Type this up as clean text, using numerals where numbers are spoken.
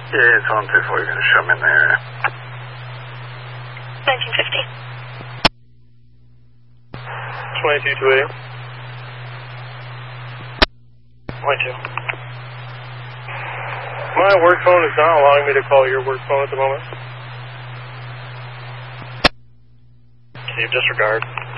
Yeah, it's on 2-4. You're going to show me in the area. 1950. 2228. 22. My work phone is not allowing me to call your work phone at the moment. Can you disregard?